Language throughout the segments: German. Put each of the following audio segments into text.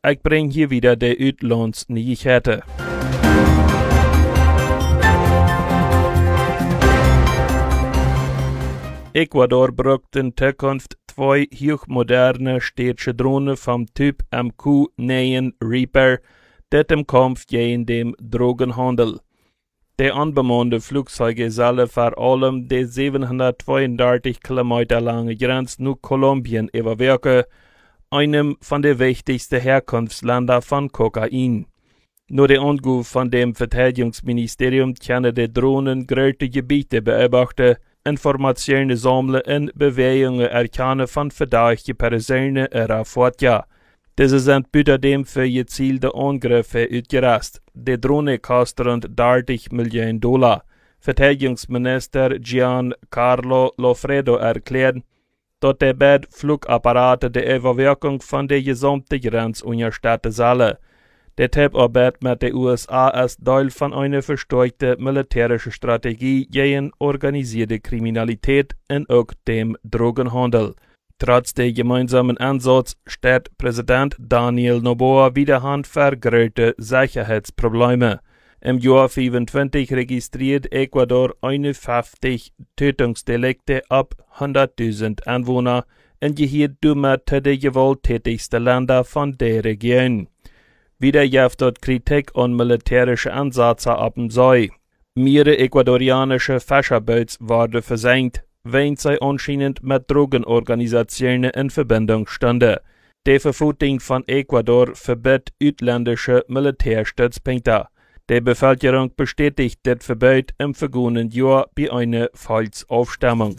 ich bring hier wieder der Uitlandsnyheiten. Ecuador braucht in Zukunft 2 hochmoderne städtische Drohnen vom Typ MQ-9 Reaper, das im Kampf gegen den Drogenhandel. Die unbemannte Flugzeuge sollen vor allem die 732 Kilometer lange Grenze nach Kolumbien überwachen, einem von den wichtigsten Herkunftsländern von Kokain. Nur der Anruf von dem Verteidigungsministerium können die Drohnen große Gebiete beobachten, Informationen sammeln und Bewegungen erkennen von verdächtigen Personen erforderlich. Diese sind außerdem für gezielte Angriffe ausgerüstet. Die Drohne kostet rund $30 Millionen. Verteidigungsminister Giancarlo Lofredo erklärt, dass die beiden Flugapparate die Überwachung von der gesamten Grenze unterstützen sollen. Der Zusammenarbeit mit den USA ist Teil von einer verstärkten militärischen Strategie gegen organisierte Kriminalität und auch dem Drogenhandel. Trotz der gemeinsamen Ansatz steht Präsident Daniel Noboa wieder Hand für große Sicherheitsprobleme. Im Jahr 2025 registriert Ecuador 51 Tötungsdelikte ab 100.000 Einwohner und gehört damit zu den gewalttätigsten Ländern von der Region. Wieder gibt dort Kritik an militärische Ansätze ab dem See. Mehrere ecuadorianische Fischerboote wurden versenkt, wenn sie anscheinend mit Drogenorganisationen in Verbindung standen. Die Verwaltung von Ecuador verbietet ausländische Militärstützpunkte. Die Bevölkerung bestätigt das Verbot im vergangenen Jahr bei einer Volksabstimmung.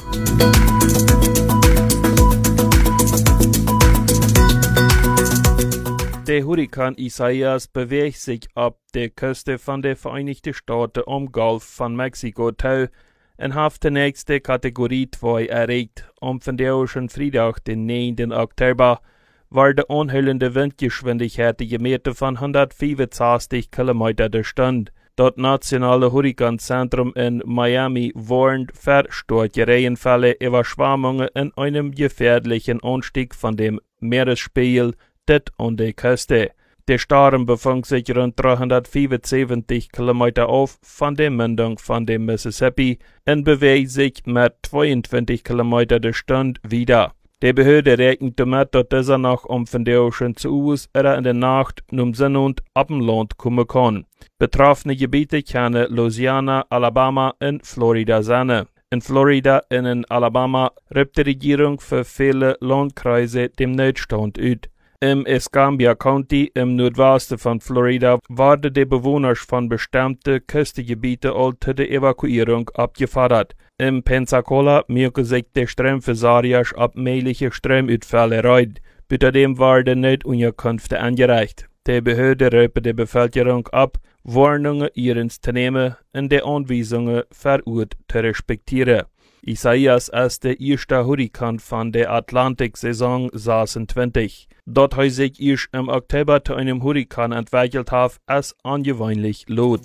Der Hurrikan Isaias bewegt sich ab der Küste von den Vereinigten Staaten am Golf von Mexiko zu und hat die nächste Kategorie 2 erreicht. Am von Freitag, den 9. Oktober, war die anhellende Windgeschwindigkeit gemessen von 165 km der Stunde. Das nationale Hurrikanzentrum in Miami warnt vor starken Regenfällen, Überschwemmungen und einem gefährlichen Anstieg von dem Meeresspiegel an der Küste. Der Sturm befindet sich rund 375 Kilometer auf von der Mündung von dem Mississippi und bewegt sich mit 22 Kilometer der Stunde wieder. Die Behörde rechnet damit, dass dieser noch von der Ocean zu uns oder in der Nacht nun Sinn und ab dem Land kommen kann. Betroffene Gebiete können Louisiana, Alabama und Florida sein. In Florida und in Alabama rübt die Regierung für viele Landkreise dem Notstand aus. Im Escambia County im Nordwesten von Florida wurden die Bewohner von bestimmten Küstengebieten zur Evakuierung abgefordert. Im Pensacola merken sich die Stromversorger ab möglichen Stromausfällen reut. Außerdem wurden Notunterkünfte angereicht. Die Behörde rübt die Bevölkerung ab, Warnungen ernst zu nehmen und die Anweisungen vor Ort zu respektieren. Isaias ist der erste Hurrikan von der Atlantiksaison 26. Dort hat sich erst im Oktober zu einem Hurrikan entwickelt hat, ist ungewöhnlich laut.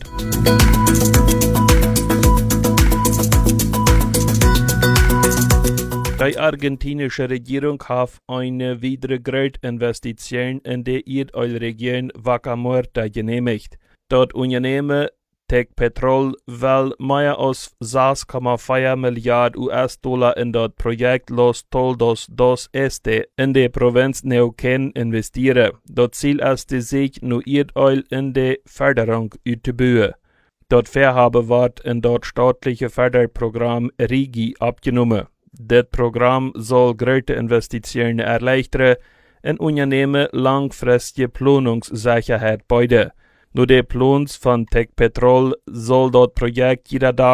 Die argentinische Regierung hat eine weitere Geldinvestition in die Erdölregion Vaca Muerta genehmigt. Das Unternehmen Tecpetrol will mehr als 6,4 Milliarden US-Dollar in das Projekt Los Toldos dos Este in der Provinz Neuquén investieren. Das Ziel ist, sich nur Erdöl in die Förderung auszubauen. Das Vorhaben wird in das staatliche Förderprogramm RIGI abgenommen. Das Programm soll große Investitionen erleichtern und Unternehmen langfristige Planungssicherheit bieten. Nur der Plan von Tecpetrol soll das Projekt jeder